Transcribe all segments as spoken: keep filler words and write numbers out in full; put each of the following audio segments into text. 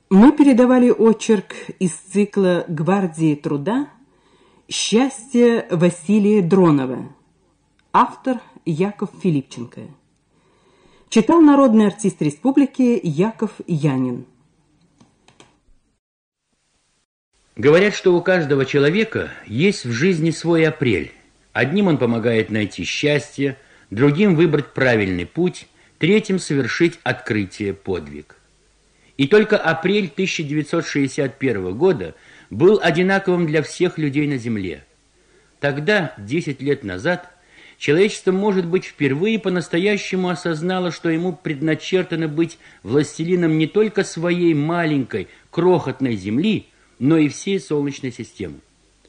Мы передавали очерк из цикла «Гвардии труда» «Счастье» Василия Дронова. Автор Яков Филипченко. Читал народный артист республики Яков Янин. Говорят, что у каждого человека есть в жизни свой апрель. Одним он помогает найти счастье, другим выбрать правильный путь, третьим совершить открытие, подвиг. И только апрель тысяча девятьсот шестьдесят первого года был одинаковым для всех людей на Земле. Тогда, десять лет назад, человечество, может быть, впервые по-настоящему осознало, что ему предначертано быть властелином не только своей маленькой, крохотной Земли, но и всей Солнечной системы.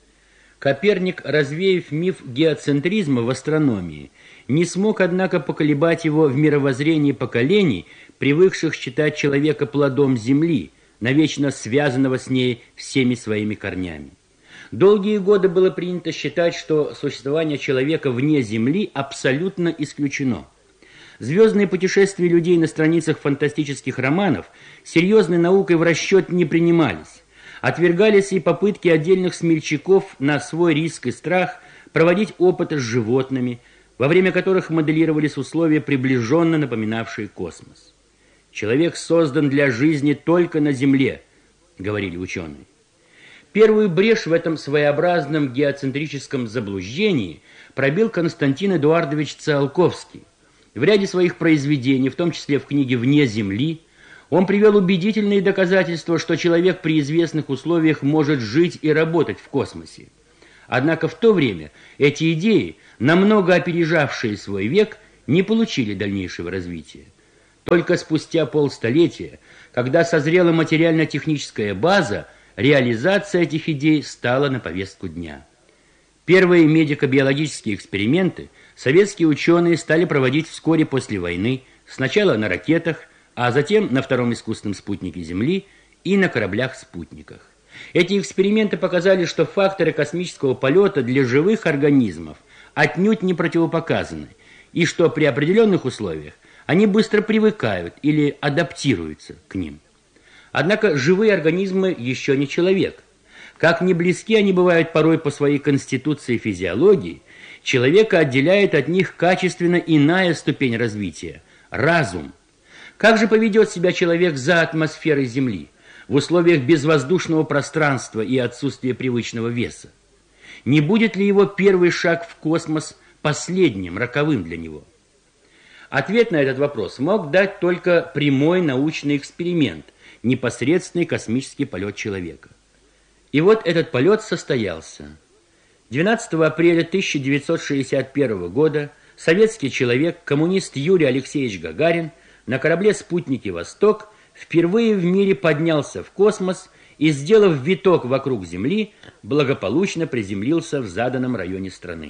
Коперник, развеяв миф геоцентризма в астрономии, не смог, однако, поколебать его в мировоззрении поколений, привыкших считать человека плодом Земли, навечно связанного с ней всеми своими корнями. Долгие годы было принято считать, что существование человека вне Земли абсолютно исключено. Звездные путешествия людей на страницах фантастических романов серьезной наукой в расчет не принимались. Отвергались и попытки отдельных смельчаков на свой риск и страх проводить опыты с животными, во время которых моделировались условия, приближенно напоминавшие космос. «Человек создан для жизни только на Земле», — говорили ученые. Первую брешь в этом своеобразном геоцентрическом заблуждении пробил Константин Эдуардович Циолковский. В ряде своих произведений, в том числе в книге «Вне Земли», он привел убедительные доказательства, что человек при известных условиях может жить и работать в космосе. Однако в то время эти идеи, намного опережавшие свой век, не получили дальнейшего развития. Только спустя полстолетия, когда созрела материально-техническая база, реализация этих идей стала на повестку дня. Первые медико-биологические эксперименты советские ученые стали проводить вскоре после войны, сначала на ракетах, а затем на втором искусственном спутнике Земли и на кораблях-спутниках. Эти эксперименты показали, что факторы космического полета для живых организмов отнюдь не противопоказаны, и что при определенных условиях они быстро привыкают или адаптируются к ним. Однако живые организмы еще не человек. Как ни близки они бывают порой по своей конституции и физиологии, человека отделяет от них качественно иная ступень развития – разум. Как же поведет себя человек за атмосферой Земли, в условиях безвоздушного пространства и отсутствия привычного веса? Не будет ли его первый шаг в космос последним, роковым для него? Ответ на этот вопрос мог дать только прямой научный эксперимент, непосредственный космический полет человека. И вот этот полет состоялся. двенадцатого апреля тысяча девятьсот шестьдесят первого года советский человек, коммунист Юрий Алексеевич Гагарин, на корабле-спутнике «Восток» впервые в мире поднялся в космос и, сделав виток вокруг Земли, благополучно приземлился в заданном районе страны.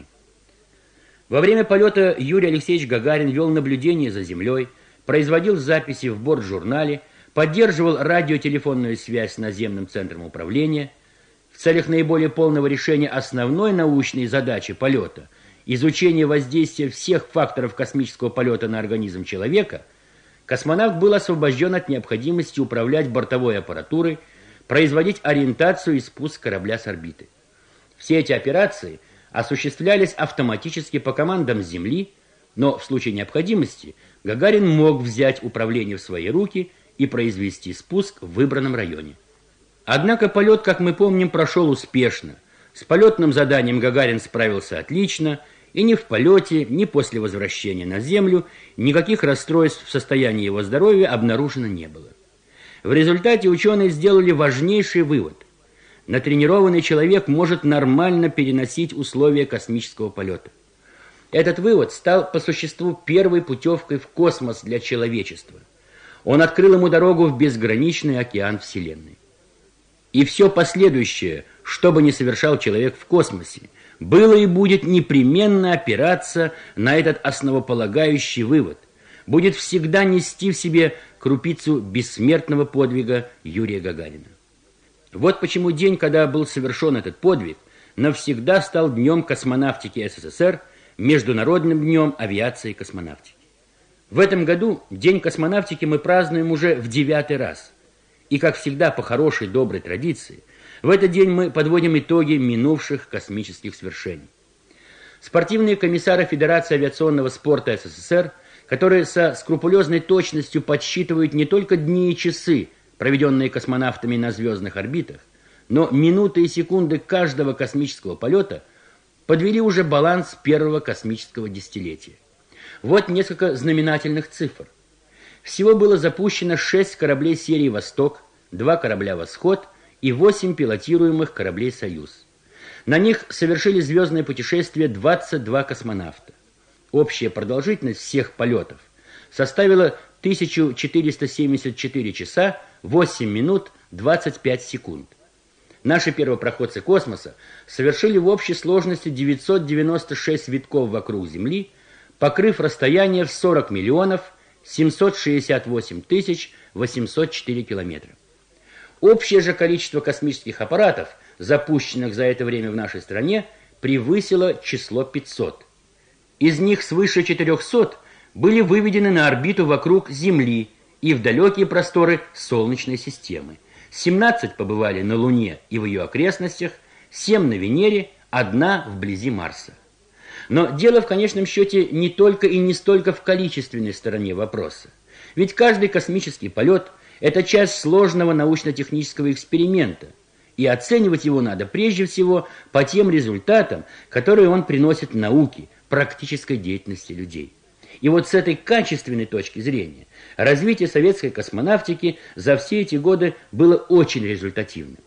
Во время полета Юрий Алексеевич Гагарин вел наблюдение за Землей, производил записи в бортжурнале, поддерживал радиотелефонную связь с наземным центром управления. В целях наиболее полного решения основной научной задачи полета – изучения воздействия всех факторов космического полета на организм человека – космонавт был освобожден от необходимости управлять бортовой аппаратурой, производить ориентацию и спуск корабля с орбиты. Все эти операции осуществлялись автоматически по командам с Земли, но в случае необходимости Гагарин мог взять управление в свои руки и произвести спуск в выбранном районе. Однако полет, как мы помним, прошел успешно. С полетным заданием Гагарин справился отлично, и ни в полете, ни после возвращения на Землю никаких расстройств в состоянии его здоровья обнаружено не было. В результате ученые сделали важнейший вывод. Натренированный человек может нормально переносить условия космического полета. Этот вывод стал по существу первой путевкой в космос для человечества. Он открыл ему дорогу в безграничный океан Вселенной. И все последующее, что бы ни совершал человек в космосе, было и будет непременно опираться на этот основополагающий вывод, будет всегда нести в себе крупицу бессмертного подвига Юрия Гагарина. Вот почему день, когда был совершен этот подвиг, навсегда стал днем космонавтики СССР, Международным днем авиации и космонавтики. В этом году День космонавтики мы празднуем уже в девятый раз. И, как всегда, по хорошей, доброй традиции, в этот день мы подводим итоги минувших космических свершений. Спортивные комиссары Федерации авиационного спорта СССР, которые со скрупулезной точностью подсчитывают не только дни и часы, проведенные космонавтами на звездных орбитах, но минуты и секунды каждого космического полета, подвели уже баланс первого космического десятилетия. Вот несколько знаменательных цифр. Всего было запущено шесть кораблей серии «Восток», два корабля «Восход» и восемь пилотируемых кораблей «Союз». На них совершили звездное путешествие двадцать два космонавта. Общая продолжительность всех полетов составила тысяча четыреста семьдесят четыре часа восемь минут двадцать пять секунд. Наши первопроходцы космоса совершили в общей сложности девятьсот девяносто шесть витков вокруг Земли, покрыв расстояние в сорок миллионов семьсот шестьдесят восемь тысяч восемьсот четыре километра. Общее же количество космических аппаратов, запущенных за это время в нашей стране, превысило число пятьсот. Из них свыше четырехсот были выведены на орбиту вокруг Земли и в далекие просторы Солнечной системы. семнадцать побывали на Луне и в ее окрестностях, семь на Венере, одна вблизи Марса. Но дело в конечном счете не только и не столько в количественной стороне вопроса. Ведь каждый космический полет – это часть сложного научно-технического эксперимента, и оценивать его надо прежде всего по тем результатам, которые он приносит науке, практической деятельности людей. И вот с этой качественной точки зрения развитие советской космонавтики за все эти годы было очень результативным.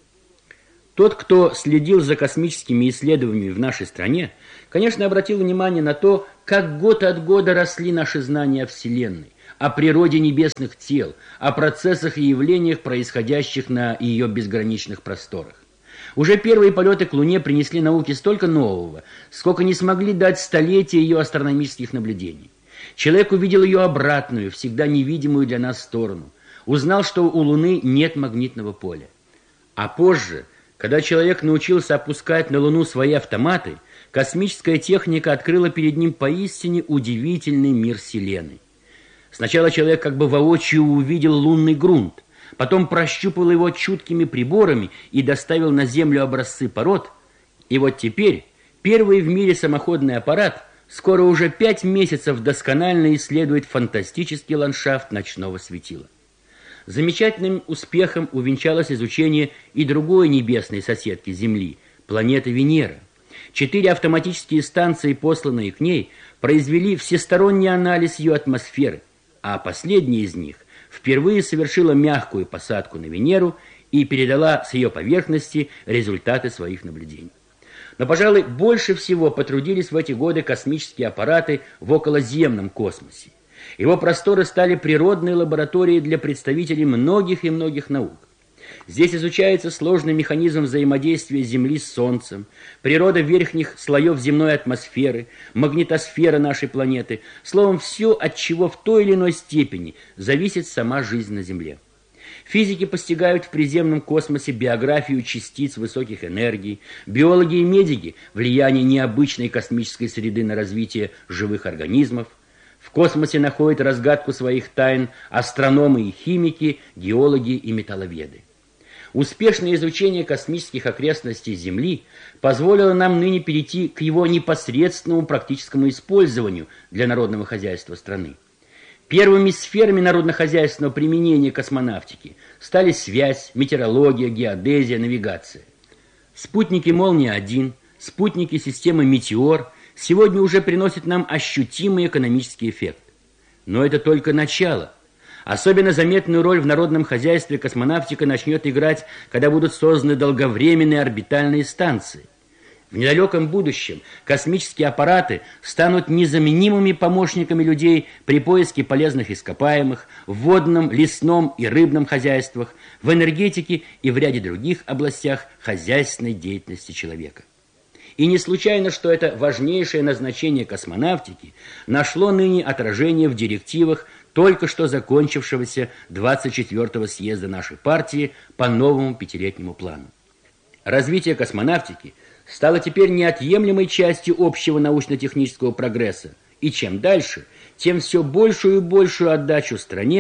Тот, кто следил за космическими исследованиями в нашей стране, конечно, обратил внимание на то, как год от года росли наши знания о Вселенной, о природе небесных тел, о процессах и явлениях, происходящих на ее безграничных просторах. Уже первые полеты к Луне принесли науке столько нового, сколько не смогли дать столетия ее астрономических наблюдений. Человек увидел ее обратную, всегда невидимую для нас сторону, узнал, что у Луны нет магнитного поля. А позже, когда человек научился опускать на Луну свои автоматы, космическая техника открыла перед ним поистине удивительный мир Вселенной. Сначала человек как бы воочию увидел лунный грунт, потом прощупал его чуткими приборами и доставил на Землю образцы пород. И вот теперь первый в мире самоходный аппарат скоро уже пять месяцев досконально исследует фантастический ландшафт ночного светила. Замечательным успехом увенчалось изучение и другой небесной соседки Земли, планеты Венера. Четыре автоматические станции, посланные к ней, произвели всесторонний анализ ее атмосферы, а последняя из них впервые совершила мягкую посадку на Венеру и передала с ее поверхности результаты своих наблюдений. Но, пожалуй, больше всего потрудились в эти годы космические аппараты в околоземном космосе. Его просторы стали природной лабораторией для представителей многих и многих наук. Здесь изучается сложный механизм взаимодействия Земли с Солнцем, природа верхних слоев земной атмосферы, магнитосфера нашей планеты, словом, все, от чего в той или иной степени зависит сама жизнь на Земле. Физики постигают в приземном космосе биографию частиц высоких энергий, биологи и медики – влияние необычной космической среды на развитие живых организмов. В космосе находят разгадку своих тайн астрономы и химики, геологи и металловеды. Успешное изучение космических окрестностей Земли позволило нам ныне перейти к его непосредственному практическому использованию для народного хозяйства страны. Первыми сферами народно-хозяйственного применения космонавтики стали связь, метеорология, геодезия, навигация. Спутники «Молния-один», спутники системы «Метеор» сегодня уже приносят нам ощутимый экономический эффект. Но это только начало. Особенно заметную роль в народном хозяйстве космонавтика начнет играть, когда будут созданы долговременные орбитальные станции. В недалеком будущем космические аппараты станут незаменимыми помощниками людей при поиске полезных ископаемых, в водном, лесном и рыбном хозяйствах, в энергетике и в ряде других областях хозяйственной деятельности человека. И не случайно, что это важнейшее назначение космонавтики нашло ныне отражение в директивах только что закончившегося двадцать четвёртого съезда нашей партии по новому пятилетнему плану. Развитие космонавтики стало теперь неотъемлемой частью общего научно-технического прогресса, и чем дальше, тем все большую и большую отдачу стране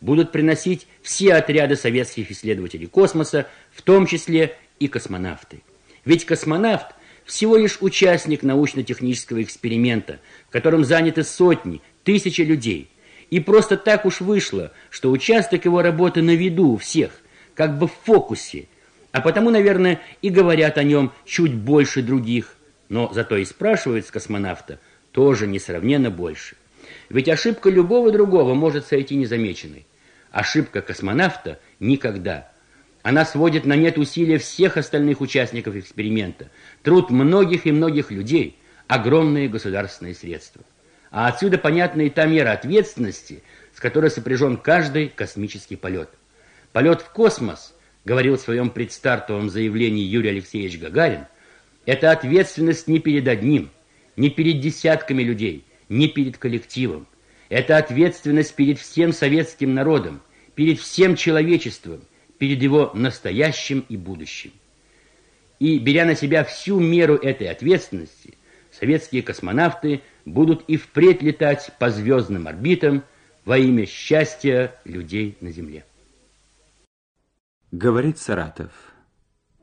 будут приносить все отряды советских исследователей космоса, в том числе и космонавты. Ведь космонавт всего лишь участник научно-технического эксперимента, в котором заняты сотни, тысячи людей. И просто так уж вышло, что участок его работы на виду у всех, как бы в фокусе, а потому, наверное, и говорят о нем чуть больше других, но зато и спрашивают с космонавта тоже несравненно больше. Ведь ошибка любого другого может сойти незамеченной. Ошибка космонавта никогда. Она сводит на нет усилия всех остальных участников эксперимента, труд многих и многих людей, огромные государственные средства. А отсюда понятна и та мера ответственности, с которой сопряжен каждый космический полет. Полет в космос, говорил в своем предстартовом заявлении Юрий Алексеевич Гагарин, это ответственность не перед одним, не перед десятками людей, не перед коллективом. Это ответственность перед всем советским народом, перед всем человечеством, перед его настоящим и будущим. И, беря на себя всю меру этой ответственности, советские космонавты будут и впредь летать по звездным орбитам во имя счастья людей на Земле. Говорит Саратов.